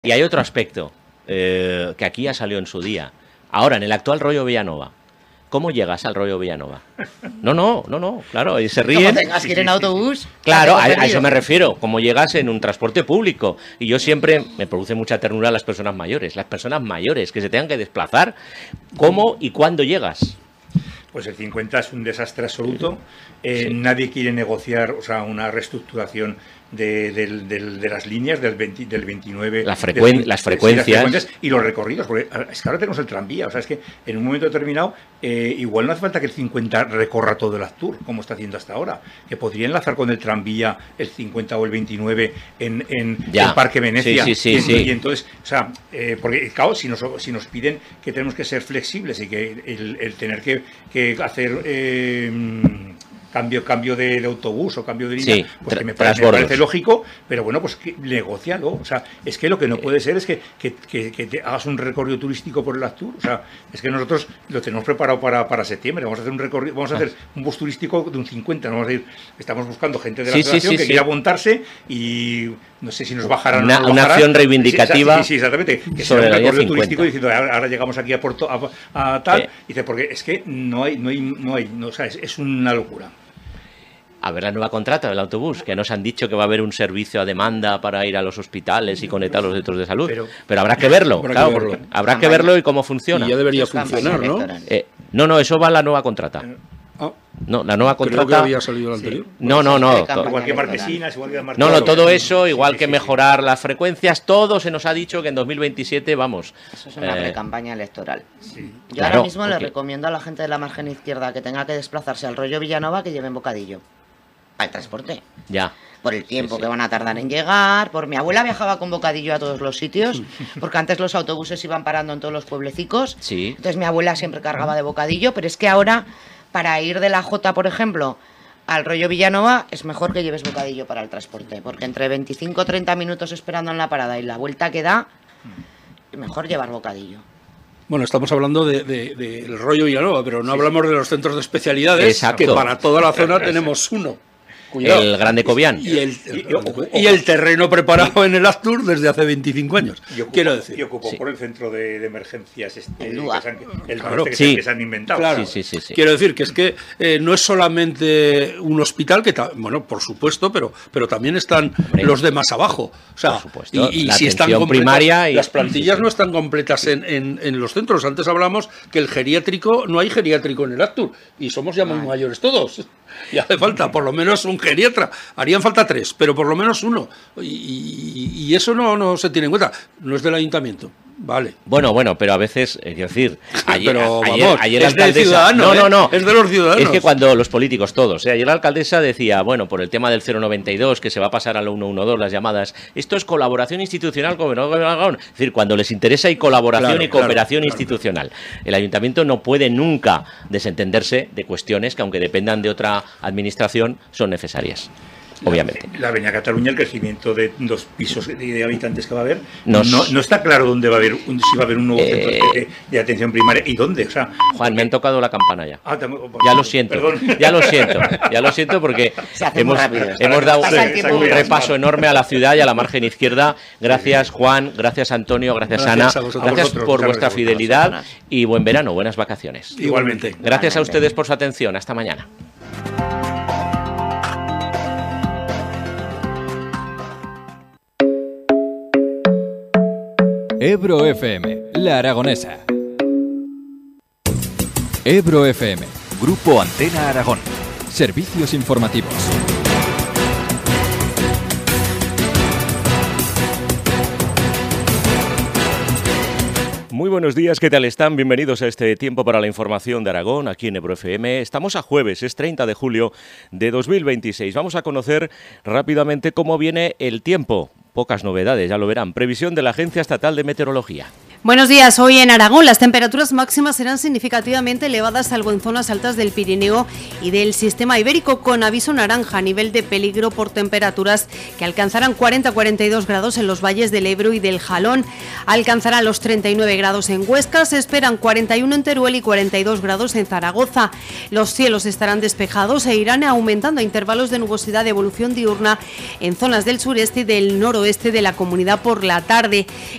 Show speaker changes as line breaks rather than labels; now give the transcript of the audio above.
Y hay otro aspecto que aquí ya salió en su día. Ahora, en el actual rollo Villanova, ¿cómo llegas al rollo Villanova? No, claro, y se ríen.
Como tengas que ir en autobús.
Claro, a eso me refiero, como llegas en un transporte público. Y yo siempre, me produce mucha ternura a las personas mayores que se tengan que desplazar. ¿Cómo y cuándo llegas?
Pues el 50 es un desastre absoluto. Nadie quiere negociar, o sea, una reestructuración de las líneas del 29.
Las frecuencias
y los recorridos, porque es que ahora tenemos el tranvía. O sea, es que en un momento determinado igual no hace falta que el 50 recorra todo el Aztur, como está haciendo hasta ahora. Que podría enlazar con el tranvía el 50 o el 29 en el Parque Venecia. Y entonces, o sea, porque claro, si nos piden que tenemos que ser flexibles y que el tener que hacer cambio de autobús o cambio de línea, pues que me parece lógico, pero bueno, pues negócialo. O sea, es que lo que no puede ser es que te hagas un recorrido turístico por el Aztur. O sea, es que nosotros lo tenemos preparado para septiembre. Vamos a hacer un recorrido, vamos a hacer un bus turístico de un 50. No vamos a ir, estamos buscando gente de la federación que quiera montarse y no sé si nos bajarán
una acción reivindicativa.
Sí, exactamente. Que sea un recorrido turístico diciendo ahora llegamos aquí a Porto a tal. Dice, porque es que no hay, o sea, es una locura.
A ver la nueva contrata del autobús, que nos han dicho que va a haber un servicio a demanda para ir a los hospitales y conectar los centros de salud. Pero habrá que verlo, habrá que verlo y cómo funciona.
Y ya debería funcionar, ¿no?
No, eso va en la nueva contrata. No, la nueva contrata.
Creo que había salido el anterior.
No.
Igual que Marquesinas, igual que Marquesinas.
No, todo eso, igual que mejorar las frecuencias, todo se nos ha dicho que en 2027 vamos.
Eso es una precampaña electoral. Yo
Claro,
ahora mismo le recomiendo a la gente de la margen izquierda que tenga que desplazarse al rollo Villanova que lleven bocadillo. Al transporte.
Ya.
Por el tiempo que van a tardar en llegar. Mi abuela viajaba con bocadillo a todos los sitios, porque antes los autobuses iban parando en todos los pueblecicos.
Sí.
Entonces mi abuela siempre cargaba de bocadillo, pero es que ahora, para ir de la Jota, por ejemplo, al rollo Villanova, es mejor que lleves bocadillo para el transporte, porque entre 25 o 30 minutos esperando en la parada y la vuelta que da, mejor llevar bocadillo.
Bueno, estamos hablando del rollo Villanova, pero no hablamos de los centros de especialidades.
Exacto.
Que para toda la zona tenemos uno. Cuidado.
El Grande Cobián.
Y el terreno preparado en el Aztur desde hace 25 años. Quiero decir.
Y ocupó por el centro de emergencias que se han inventado.
Claro.
Sí.
Quiero decir que es que no es solamente un hospital, que bueno, por supuesto, pero también están los de más abajo. O sea,
por supuesto,
y
la
si están
atención primaria y
las plantillas no están completas en los centros. Antes hablamos que el geriátrico, no hay geriátrico en el Aztur, y somos ya muy mayores todos. Y hace falta por lo menos un geriatra. Harían falta 3, pero por lo menos uno. Y eso no se tiene en cuenta. No es del ayuntamiento. Vale.
Bueno, pero a veces, quiero decir, ayer
es
la alcaldesa...
No, es de los ciudadanos.
Es que cuando los políticos todos, ayer la alcaldesa decía, bueno, por el tema del 092, que se va a pasar al 112, las llamadas, esto es colaboración institucional, es decir, cuando les interesa hay colaboración y cooperación institucional. El ayuntamiento no puede nunca desentenderse de cuestiones que, aunque dependan de otra administración, son necesarias. Obviamente.
La Avenida Cataluña, el crecimiento de 2 pisos de habitantes que va a haber, no está claro dónde va a haber, si va a haber un nuevo centro de atención primaria y dónde. O sea,
Juan, me han tocado la campana ya.
Ya
lo siento. Ya lo siento porque hemos dado un repaso enorme a la ciudad y a la margen izquierda. Gracias, Juan, gracias, Antonio, gracias, Ana. Gracias por vuestra fidelidad y buen verano, buenas vacaciones.
Igualmente.
Gracias a ustedes por su atención. Hasta mañana.
Ebro FM, La Aragonesa. Ebro FM,
Grupo Antena Aragón.
Servicios informativos.
Muy buenos días, ¿qué tal están? Bienvenidos a este tiempo para la información de Aragón, aquí en Ebro FM. Estamos a jueves, es 30 de julio de 2026. Vamos a conocer rápidamente cómo viene el tiempo. Pocas novedades, ya lo verán. Previsión de la Agencia Estatal de Meteorología.
Buenos días. Hoy en Aragón las temperaturas máximas serán significativamente elevadas, salvo en zonas altas del Pirineo y del sistema ibérico, con aviso naranja a nivel de peligro por temperaturas que alcanzarán 40-42 grados en los valles del Ebro y del Jalón. Alcanzarán los 39 grados en Huesca, se esperan 41 en Teruel y 42 grados en Zaragoza. Los cielos estarán despejados e irán aumentando a intervalos de nubosidad de evolución diurna en zonas del sureste y del noroeste de la comunidad por la tarde.